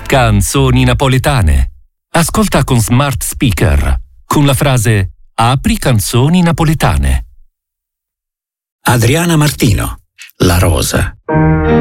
Canzoni napoletane. Ascolta con smart speaker con la frase "Apri canzoni napoletane". Adriana Martino, La rosa.